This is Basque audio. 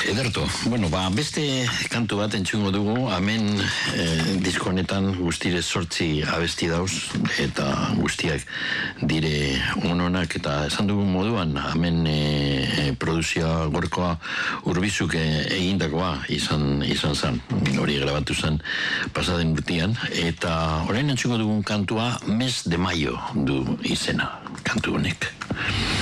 Ederto, beste kantu bat entzungo dugu, hemen disko honetan guztire 8 abesti dauz, eta guztiak dire ononak, eta esan dugun moduan, hemen produzioa gorkoa Urbizuk egindakoa izan zen, hori grabatu zen pasaden urtean, eta orain entzungo dugun kantua Mes de Mayo du izena, kantu honek.